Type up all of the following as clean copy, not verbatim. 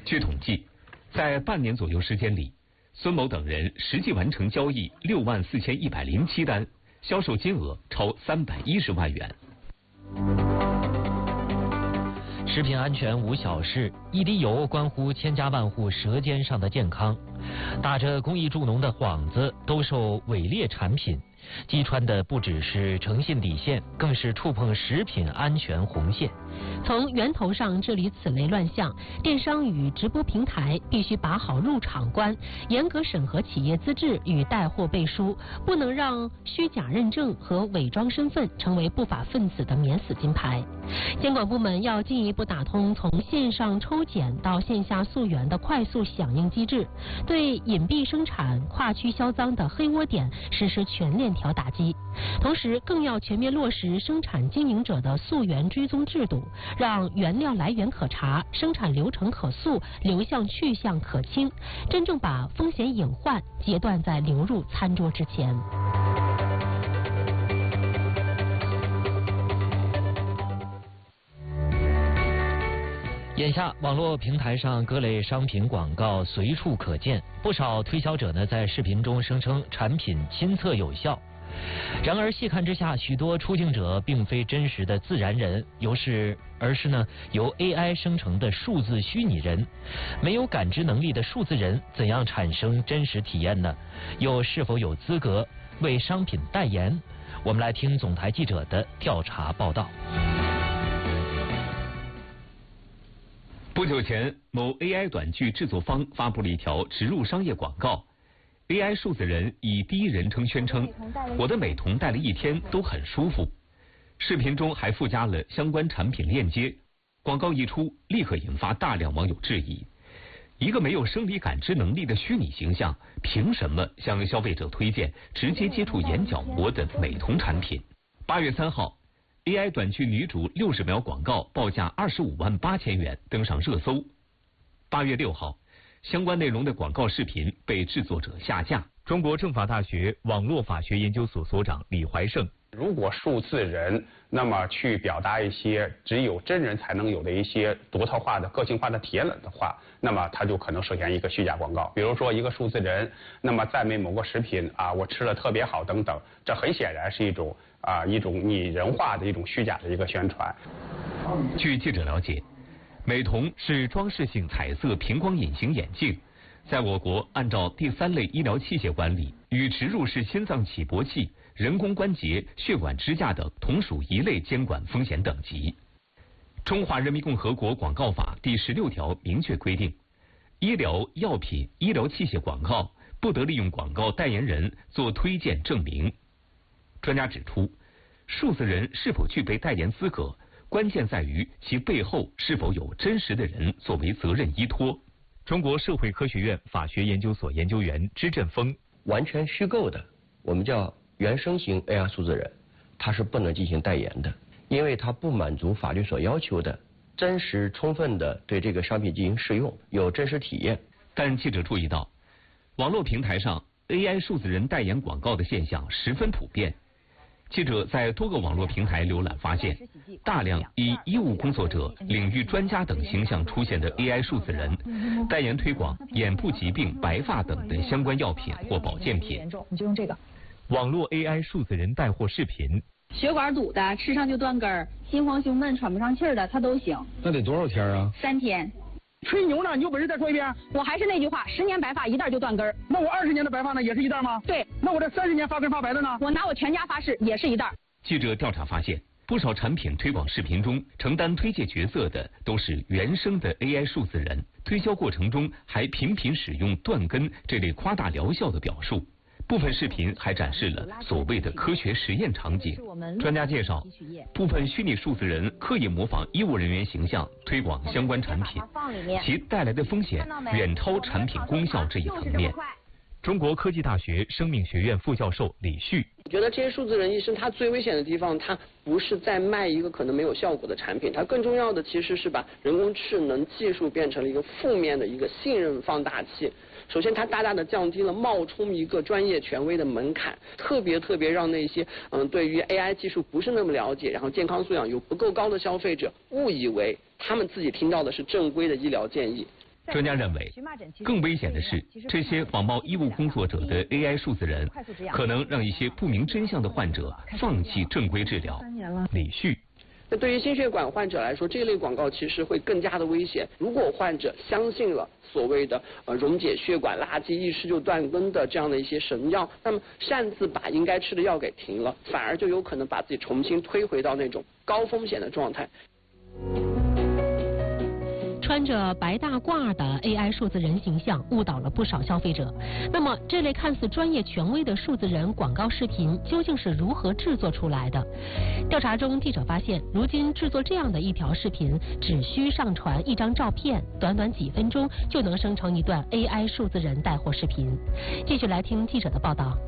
据统计，在半年左右时间里，孙某等人实际完成交易64107单，销售金额超310万元。 食品安全无小事，一滴油关乎千家万户舌尖上的健康。打着公益助农的幌子兜售伪劣产品，击穿的不只是诚信底线，更是触碰食品安全红线。 从源头上治理此类乱象，电商与直播平台必须把好入场关，严格审核企业资质与带货背书，不能让虚假认证和伪装身份成为不法分子的免死金牌。监管部门要进一步打通从线上抽检到线下溯源的快速响应机制，对隐蔽生产、跨区销赃的黑窝点实施全链条打击。同时，更要全面落实生产经营者的溯源追踪制度，让原料来源可查、生产流程可溯、流向去向可清，真正把风险隐患截断在流入餐桌之前。 眼下，网络平台上各类商品广告随处可见，不少推销者呢在视频中声称产品亲测有效。然而细看之下，许多出镜者并非真实的自然人，而是由 AI 生成的数字虚拟人。没有感知能力的数字人怎样产生真实体验呢？又是否有资格为商品代言？我们来听总台记者的调查报道。 不久前，某 AI 短剧制作方发布了一条植入商业广告。AI 数字人以第一人称宣称：“我的美瞳戴了1天都很舒服。”视频中还附加了相关产品链接。广告一出，立刻引发大量网友质疑：一个没有生理感知能力的虚拟形象，凭什么向消费者推荐直接接触眼角膜的美瞳产品？8月3号。AI 短剧女主60秒广告报价25万8千元登上热搜。8月6号，相关内容的广告视频被制作者下架。中国政法大学网络法学研究所所长李怀胜： 如果数字人那么去表达一些只有真人才能有的一些独特化的个性化的体验了的话，那么它就可能涉嫌一个虚假广告。比如说一个数字人那么赞美某个食品我吃了特别好等等，这很显然是一种拟人化的一种虚假的一个宣传。 据记者了解，美瞳是装饰性彩色平光隐形眼镜，在我国按照第3类医疗器械管理，与植入式心脏起搏器、人工关节、血管支架等同属一类监管风险等级。中华人民共和国广告法第16条明确规定，医疗药品、医疗器械广告不得利用广告代言人做推荐证明。专家指出，数字人是否具备代言资格，关键在于其背后是否有真实的人作为责任依托。中国社会科学院法学研究所研究员支振峰： 完全虚构的，我们叫原生型 AR 数字人，它是不能进行代言的，因为它不满足法律所要求的真实充分的对这个商品进行试用，有真实体验。 但记者注意到，网络平台上 AI 数字人代言广告的现象十分普遍。记者在多个网络平台浏览发现，大量以医务工作者、领域专家等形象出现的 AI 数字人，代言推广眼部疾病、白发等的相关药品或保健品。 你就用这个。 网络 AI 数字人带货视频， 血管堵的，吃上就断根儿，心慌胸闷、喘不上气儿的，他都行。 那得多少天啊 ？3天。 吹牛呢？你有本事再说一遍。 我还是那句话，10年白发一袋就断根儿。 那我20年的白发呢，也是一袋吗？ 对。 那我这30年发根发白的呢？ 我拿我全家发誓，也是一袋。 记者调查发现，不少产品推广视频中承担推介角色的都是原生的 AI 数字人，推销过程中还频频使用断根这类夸大疗效的表述。部分视频还展示了所谓的科学实验场景。专家介绍，部分虚拟数字人刻意模仿医务人员形象推广相关产品，其带来的风险远超产品功效这一层面。中国科技大学生命学院副教授李旭： 我觉得这些数字人医生他最危险的地方，他不是在卖一个可能没有效果的产品，他更重要的其实是把人工智能技术变成了一个负面的一个信任放大器。首先，它大大的降低了冒充一个专业权威的门槛，特别让那些对于 AI 技术不是那么了解，然后健康素养又不够高的消费者误以为他们自己听到的是正规的医疗建议。 专家认为，更危险的是，这些仿冒医务工作者的 AI 数字人，可能让一些不明真相的患者放弃正规治疗。李旭。 那对于心血管患者来说，这一类广告其实会更加的危险。如果患者相信了所谓的溶解血管垃圾一吃就断根的这样的一些神药，那么擅自把应该吃的药给停了，反而就有可能把自己重新推回到那种高风险的状态。 穿着白大褂的 AI 数字人形象误导了不少消费者。那么，这类看似专业权威的数字人广告视频究竟是如何制作出来的？调查中，记者发现，如今制作这样的一条视频，只需上传一张照片，短短几分钟就能生成一段 AI 数字人带货视频。继续来听记者的报道。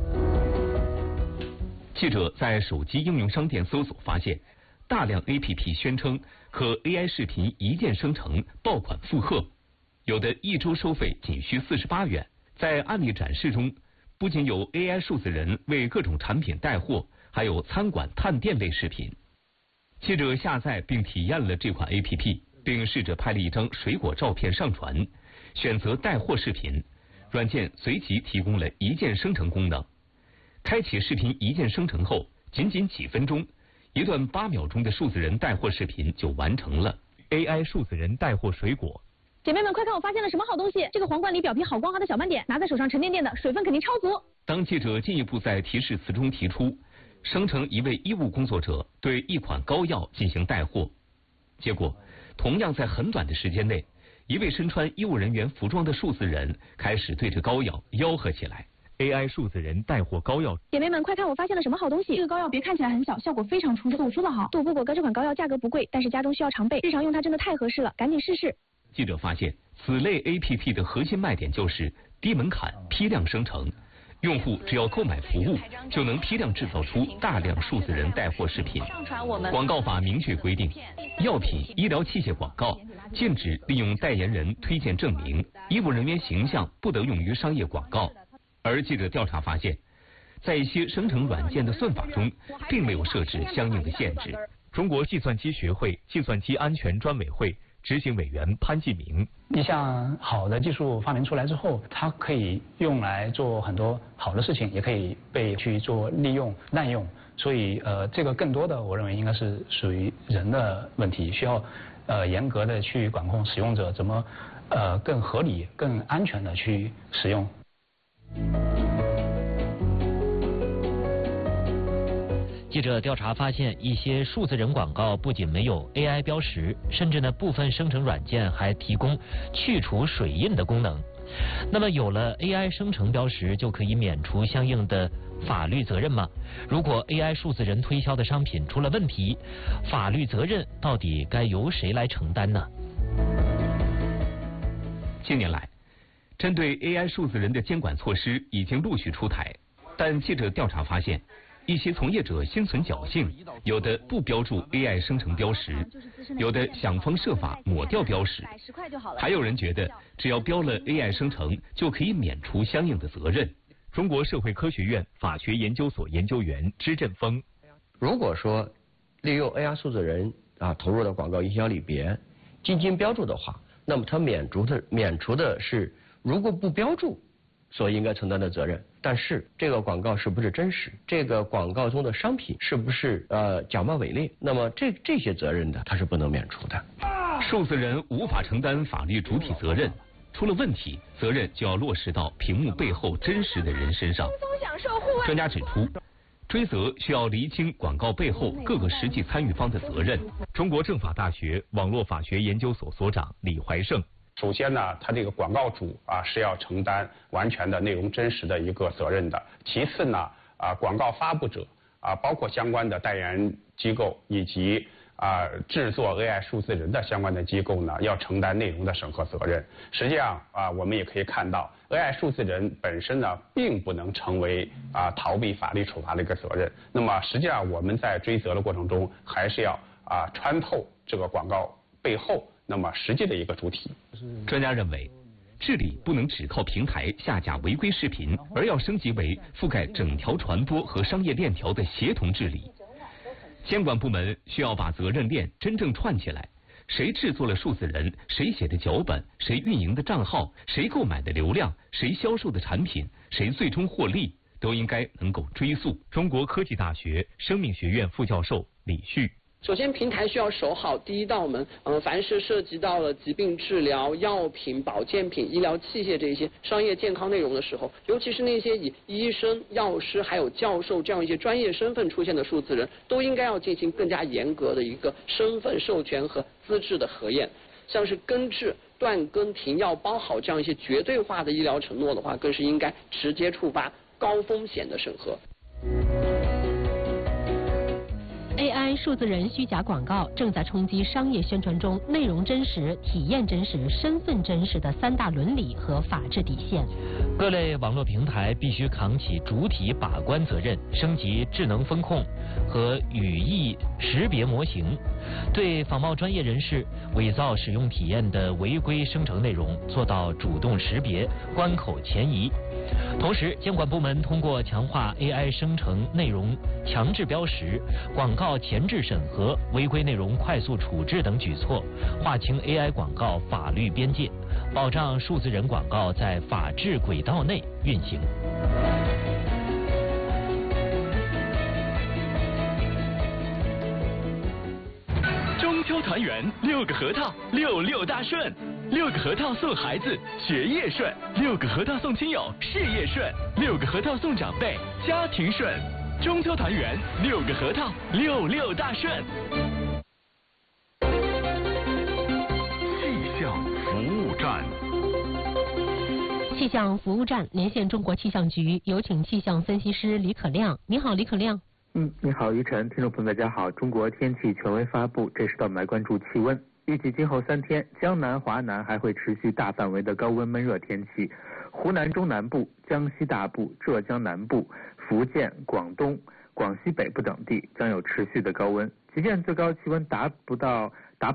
记者在手机应用商店搜索发现，大量 APP 宣称可 AI 视频一键生成、爆款附贺，有的1周收费仅需48元。在案例展示中，不仅有 AI 数字人为各种产品带货，还有餐馆探店类视频。记者下载并体验了这款 APP， 并试着拍了一张水果照片上传，选择带货视频，软件随即提供了一键生成功能。开启视频一键生成后，仅几分钟，一段8秒钟的数字人带货视频就完成了。AI 数字人带货水果。 姐妹们，快看我发现了什么好东西！这个皇冠里表皮好光滑的小斑点，拿在手上沉甸甸的，水分肯定超足。 当记者进一步在提示词中提出，生成一位医务工作者对一款膏药进行带货，结果同样在很短的时间内，一位身穿医务人员服装的数字人开始对着膏药吆喝起来。AI 数字人带货膏药。 姐妹们，快看我发现了什么好东西！这个膏药别看起来很小，效果非常出色。我说的好，杜布果哥这款膏药价格不贵，但是家中需要常备，日常用它真的太合适了，赶紧试试。 记者发现，此类 APP 的核心卖点就是低门槛、批量生成，用户只要购买服务，就能批量制造出大量数字人带货视频。广告法明确规定，药品、医疗器械广告禁止利用代言人推荐证明，医务人员形象不得用于商业广告。而记者调查发现，在一些生成软件的算法中，并没有设置相应的限制。中国计算机学会计算机安全专委会执行委员潘继明： 一项好的技术发明出来之后，它可以用来做很多好的事情，也可以被去做利用、滥用。所以这个更多的我认为应该是属于人的问题，需要严格的去管控使用者怎么更合理、更安全的去使用。 记者调查发现，一些数字人广告不仅没有 AI 标识，甚至呢部分生成软件还提供去除水印的功能。那么有了 AI 生成标识，就可以免除相应的法律责任吗？如果 AI 数字人推销的商品出了问题，法律责任到底该由谁来承担呢？ 近年来，针对 AI 数字人的监管措施已经陆续出台，但记者调查发现，一些从业者心存侥幸，有的不标注 AI 生成标识，有的想方设法抹掉标识，还有人觉得只要标了 AI 生成就可以免除相应的责任。中国社会科学院法学研究所研究员支振峰： 如果说利用 AI 数字人投入的广告营销里边进行标注的话，那么它免除的是如果不标注所应该承担的责任。但是这个广告是不是真实，这个广告中的商品是不是假冒伪劣，那么这些责任呢，它是不能免除的。 数字人无法承担法律主体责任，出了问题，责任就要落实到屏幕背后真实的人身上。专家指出，追责需要厘清广告背后各个实际参与方的责任。中国政法大学网络法学研究所所长李怀胜： 首先呢，他这个广告主是要承担完全的内容真实的一个责任的。其次呢，广告发布者包括相关的代言机构以及制作 AI 数字人的相关的机构呢，要承担内容的审核责任。实际上我们也可以看到 ，AI 数字人本身呢，并不能成为逃避法律处罚的一个责任。那么实际上我们在追责的过程中，还是要穿透这个广告背后那么实际的一个主体。 专家认为，治理不能只靠平台下架违规视频，而要升级为覆盖整条传播和商业链条的协同治理。监管部门需要把责任链真正串起来， 谁制作了数字人，谁写的脚本，谁运营的账号，谁购买的流量，谁销售的产品，谁最终获利，都应该能够追溯。中国科技大学生命学院副教授李旭。 首先，平台需要守好第一道门。凡是涉及到了疾病治疗、药品、保健品、医疗器械这些商业健康内容的时候，尤其是那些以医生、药师还有教授这样一些专业身份出现的数字人，都应该要进行更加严格的一个身份授权和资质的核验。像是根治、断根、停药、包好这样一些绝对化的医疗承诺的话，更是应该直接触发高风险的审核。 AI 数字人虚假广告正在冲击商业宣传中内容真实、体验真实、身份真实的3大伦理和法治底线。 各类网络平台必须扛起主体把关责任，升级智能风控和语义识别模型，对仿冒专业人士伪造使用体验的违规生成内容做到主动识别、关口前移。同时，监管部门通过强化 AI 生成内容强制标识、广告前置审核、违规内容快速处置等举措，划清 AI 广告法律边界，保障数字人广告在法治轨道内运行。 中秋团圆，6个核桃，66大顺，6个核桃送孩子学业顺，6个核桃送亲友事业顺，6个核桃送长辈家庭顺。中秋团圆，6个核桃，66大顺。 气象服务站。 气象服务站连线中国气象局，有请气象分析师李可亮。你好，李可亮。 你好，于晨，听众朋友大家好。中国天气权威发布，这时段我们来关注气温。预计今后3天，江南、华南还会持续大范围的高温闷热天气，湖南中南部、江西大部、浙江南部、福建、广东、广西北部等地将有持续的高温，即便最高气温达不到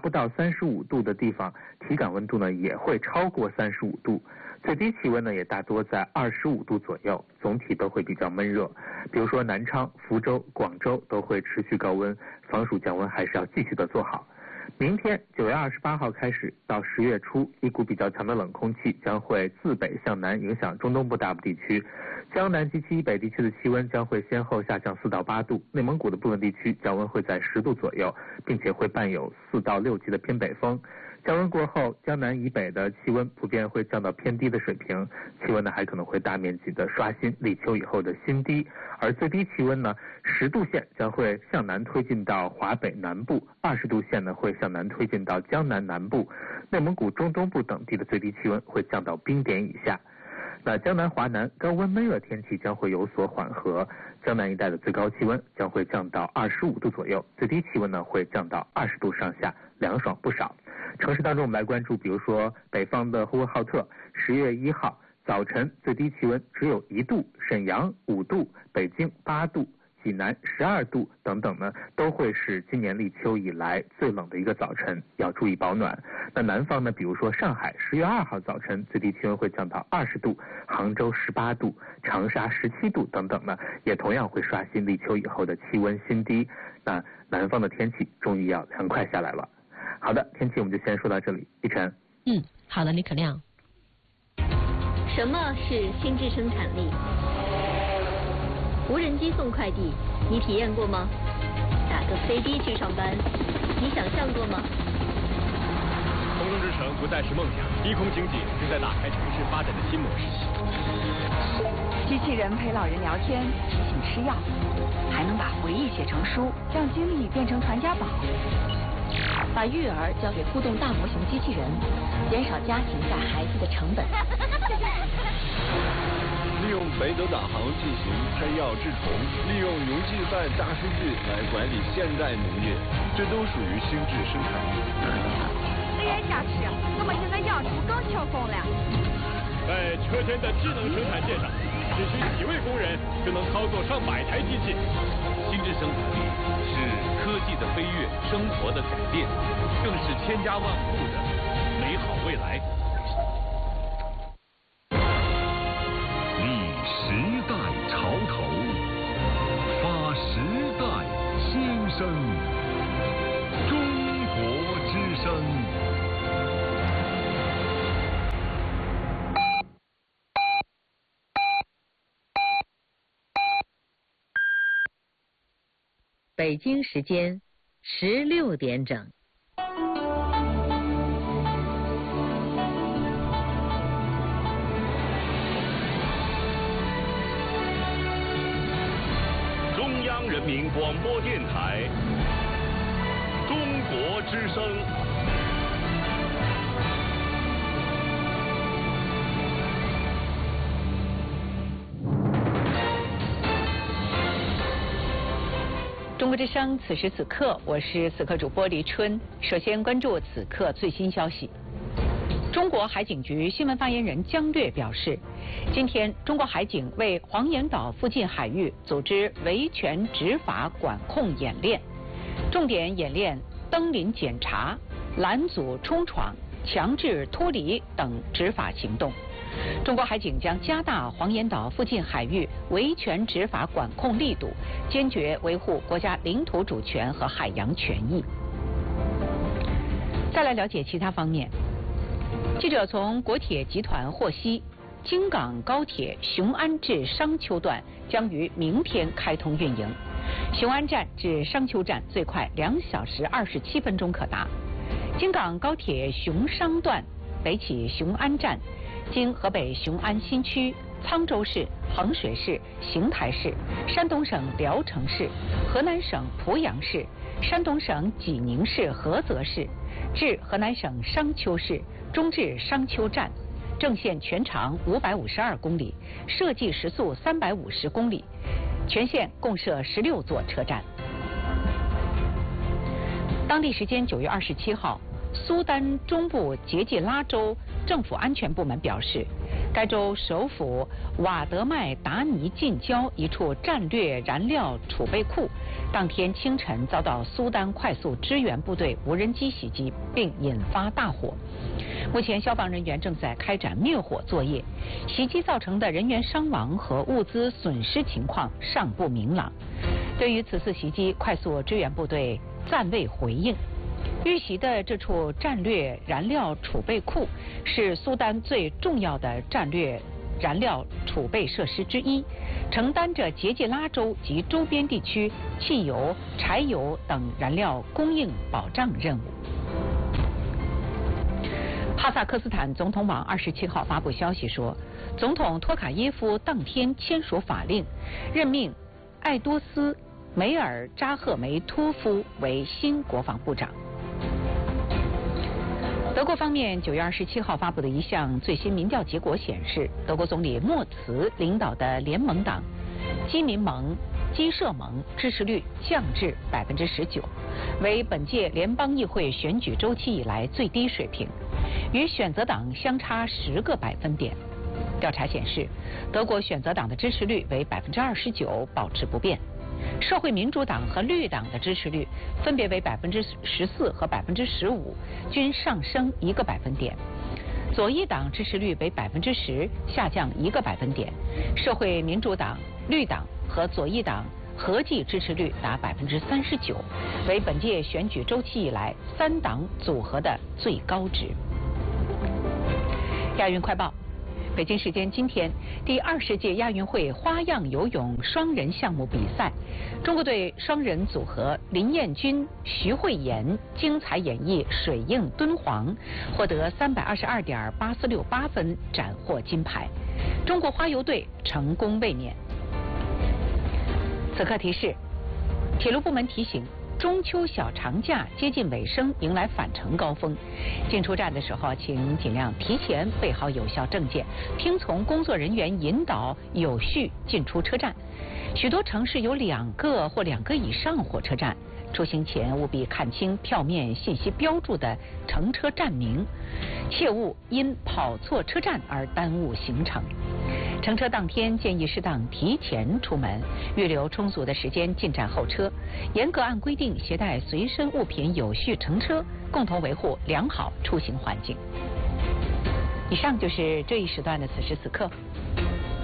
35度的地方，体感温度呢也会超过35度。最低气温呢也大多在25度左右，总体都会比较闷热。比如说南昌、福州、广州都会持续高温，防暑降温还是要继续的做好。明天9月28号开始到10月初，一股比较强的冷空气将会自北向南影响中东部大部地区，江南及其以北地区的气温将会先后下降4到8度，内蒙古的部分地区降温会在10度左右，并且会伴有4到6级的偏北风。降温过后，江南以北的气温普遍会降到偏低的水平，气温呢还可能会大面积的刷新立秋以后的新低，而最低气温呢10度线将会向南推进到华北南部，20度线呢会向南推进到江南南部，内蒙古中东部等地的最低气温会降到冰点以下。那江南、华南高温闷热天气将会有所缓和，江南一带的最高气温将会降到25度左右，最低气温呢会降到20度上下，凉爽不少。城市当中我们来关注，比如说北方的呼和浩特10月1号早晨最低气温只有1度，沈阳5度，北京8度，济南12度等等呢，都会是今年立秋以来最冷的一个早晨，要注意保暖。那南方呢，比如说上海10月2号早晨最低气温会降到20度，杭州18度，长沙17度等等呢，也同样会刷新立秋以后的气温新低。那南方的天气终于要凉快下来了。好的，天气我们就先说到这里。一晨。 好的，李可亮。 什么是心智生产力？无人机送快递，你体验过吗？打个飞的去上班，你想象过吗？ 空中之城不再是梦想，低空经济正在打开城市发展的新模式。 机器人陪老人聊天，提醒吃药，还能把回忆写成书，让经历变成传家宝。 把育儿交给互动大模型机器人，减少家庭带孩子的成本。 利用北斗导航进行摘药治虫，利用农技赛大数据来管理现代农业，这都属于心智生产力。 AI驾驶，我们现在要求更轻松了。 在车间的智能生产线上，只需几位工人就能操作上百台机器。 心智生产力是科技的飞跃，生活的改变，更是千家万户的美好未来。 立时代潮头，发时代新声。中国之声。 北京时间16点整。 中央人民广播电台，中国之声。 中国之声，此时此刻，我是此刻主播黎春。首先关注此刻最新消息。中国海警局新闻发言人姜略表示，今天中国海警为黄岩岛附近海域组织维权执法管控演练，重点演练登临检查、拦阻冲闯、强制脱离等执法行动。中国海警将加大黄岩岛附近海域维权执法管控力度，坚决维护国家领土主权和海洋权益。再来了解其他方面。记者从国铁集团获悉，京港高铁雄安至商丘段将于明天开通运营，雄安站至商丘站最快2小时27分钟可达。京港高铁雄商段北起雄安站，经河北雄安新区、沧州市、衡水市、邢台市、山东省聊城市、河南省濮阳市、山东省济宁市菏泽市，至河南省商丘市，中至商丘站，正线全长552公里，设计时速350公里，全线共设16座车站。当地时间9月27号，苏丹中部杰季拉州政府安全部门表示，该州首府瓦德麦达尼近郊一处战略燃料储备库，当天清晨遭到苏丹快速支援部队无人机袭击，并引发大火。目前消防人员正在开展灭火作业，袭击造成的人员伤亡和物资损失情况尚不明朗。对于此次袭击，快速支援部队暂未回应。遇袭的这处战略燃料储备库是苏丹最重要的战略燃料储备设施之一，承担着杰季拉州及周边地区汽油、柴油等燃料供应保障任务。哈萨克斯坦总统网27号发布消息说，总统托卡耶夫当天签署法令，任命艾多斯·梅尔扎赫梅托夫为新国防部长。德国方面9月27号发布的一项最新民调结果显示，德国总理默茨领导的联盟党基民盟、基社盟支持率降至19%，为本届联邦议会选举周期以来最低水平，与选择党相差10个百分点。调查显示，德国选择党的支持率为29%，保持不变。社会民主党和绿党的支持率分别为14%和15%，均上升1个百分点。左翼党支持率为10%，下降1个百分点。社会民主党、绿党和左翼党合计支持率达39%，为本届选举周期以来3党组合的最高值。亚运快报。北京时间今天，第20届亚运会花样游泳双人项目比赛，中国队双人组合林彦君、徐慧妍精彩演绎水映敦煌，获得322.8468分，斩获金牌。中国花游队成功卫冕。此刻提示：铁路部门提醒，中秋小长假接近尾声，迎来返程高峰。进出站的时候，请尽量提前备好有效证件，听从工作人员引导，有序进出车站。许多城市有2个或2个以上火车站，出行前务必看清票面信息标注的乘车站名，切勿因跑错车站而耽误行程。乘车当天建议适当提前出门，预留充足的时间进站候车，严格按规定携带随身物品，有序乘车，共同维护良好出行环境。以上就是这一时段的此时此刻。